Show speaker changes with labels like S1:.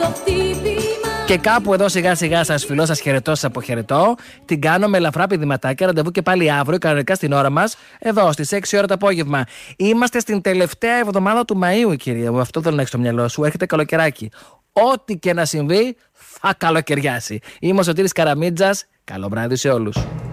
S1: Και κάπου εδώ σιγά σιγά σας φιλώ, σας χαιρετώ, σας αποχαιρετώ. Την κάνω με ελαφρά πηδηματάκια. Ραντεβού και πάλι αύριο, κανονικά στην ώρα μας, εδώ στις 6 ώρα το απόγευμα. Είμαστε στην τελευταία εβδομάδα του Μαΐου, κυρία μου. Αυτό θέλω να έχεις στο μυαλό σου. Έρχεται καλοκαιράκι. Ό,τι και να συμβεί, θα καλοκαιριάσει. Είμαι ο Σωτήρης Καραμίτζας. Καλό βράδυ σε όλους.